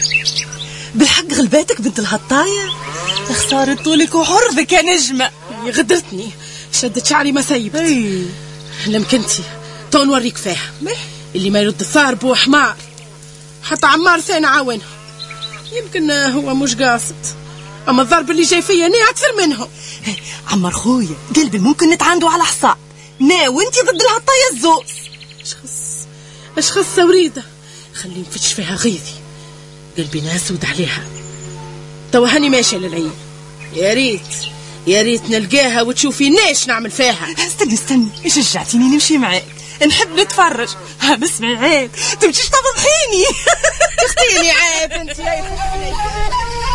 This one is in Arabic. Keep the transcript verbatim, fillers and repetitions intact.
بالحق غلباتك بنت الهطاية، خسارة طولك وحربك يا نجمة. غدرتني، شدت شعري ما سيبت. لمكنتي تو نوريك فيها اللي ما يرد الثار بو حمار. حتى عمار ثاني عاونها، يمكن هو مش قاصد، اما الضرب اللي جاي فيا انا اكثر منهم. عمار خويا قلبي ممكن نتعاندوا على حصان، نا وانتي ضد الهطاية الزوز. اشخص اشخص وريدة، خلي نفتش فيها غيظي، قلبي ناسود عليها. توا هاني ماشي للعين، يا ريت يا ريت نلقاها وتشوفي ناش نعمل فيها. استني استني شجعتيني نمشي معاك، نحب نتفرج. ها بسمعي عيب تمشيش تفضحيني. تختيني عيب انت يا